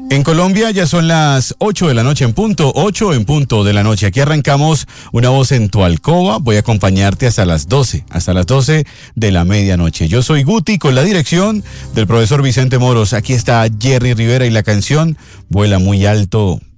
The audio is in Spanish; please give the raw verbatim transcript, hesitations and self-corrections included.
En Colombia ya son las ocho de la noche en punto, ocho en punto de la noche. Aquí arrancamos Una Voz en tu Alcoba. Voy a acompañarte hasta las doce, hasta las doce de la medianoche. Yo soy Guti con la dirección del profesor Vicente Moros. Aquí está Jerry Rivera y la canción Vuela muy alto.